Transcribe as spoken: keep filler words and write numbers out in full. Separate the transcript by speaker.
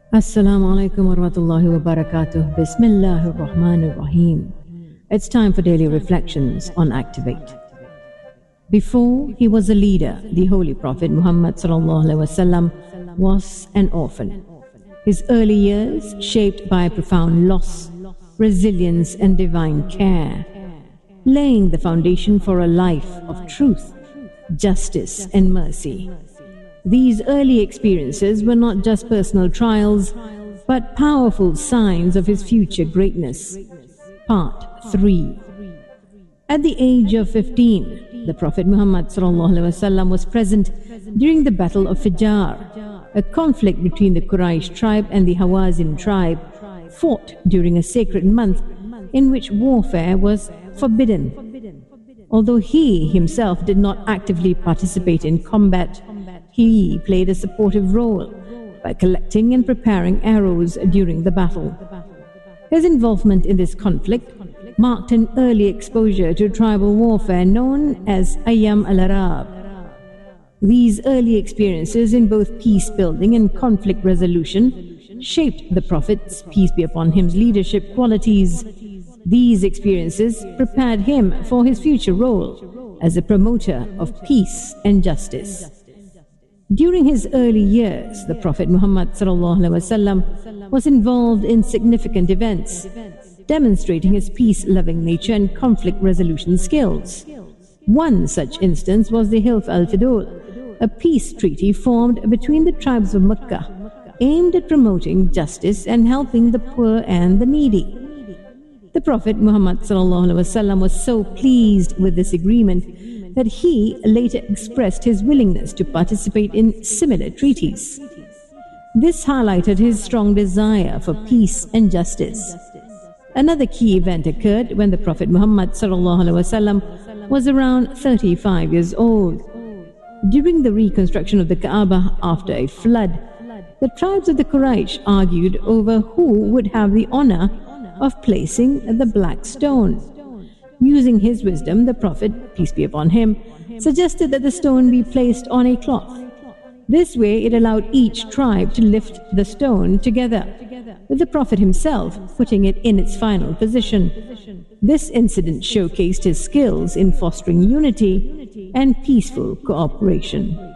Speaker 1: Assalamu alaikum wa rahmatullahi wa barakatuh. Bismillahir Rahmanir Rahim. It's time for daily reflections on Activate. Before he was a leader, the Holy Prophet Muhammad sallallahu alaihi wasallam was an orphan. His early years shaped by profound loss, resilience and divine care, laying the foundation for a life of truth, justice and mercy. These early experiences were not just personal trials, but powerful signs of his future greatness. Part three. At the age of fifteen, the Prophet Muhammad ﷺ was present during the Battle of Fijar, a conflict between the Quraysh tribe and the Hawazin tribe, fought during a sacred month in which warfare was forbidden. Although he himself did not actively participate in combat, he played a supportive role by collecting and preparing arrows during the battle. His involvement in this conflict marked an early exposure to tribal warfare known as Ayyam al-Arab. These early experiences in both peace building and conflict resolution shaped the Prophet's, peace be upon him, leadership qualities. These experiences prepared him for his future role as a promoter of peace and justice. During his early years, the Prophet Muhammad ﷺ was involved in significant events, demonstrating his peace-loving nature and conflict resolution skills. One such instance was the Hilf al-Fudul, a peace treaty formed between the tribes of Mecca, aimed at promoting justice and helping the poor and the needy. The Prophet Muhammad ﷺ was so pleased with this agreement that he later expressed his willingness to participate in similar treaties. This highlighted his strong desire for peace and justice. Another key event occurred when the Prophet Muhammad ﷺ was around thirty-five years old. During the reconstruction of the Kaaba after a flood, the tribes of the Quraysh argued over who would have the honor of placing the black stone. Using his wisdom, the Prophet, peace be upon him, suggested that the stone be placed on a cloth. This way it allowed each tribe to lift the stone together, with the Prophet himself putting it in its final position. This incident showcased his skills in fostering unity and peaceful cooperation.